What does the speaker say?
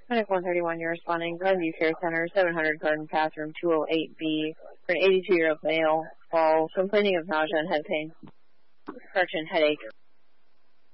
Clinic 131, you're responding. Glenview Care Center, 700 Garden Path, room 208B, for an 82-year-old male, falls, complaining of nausea and head pain. Correction, headache.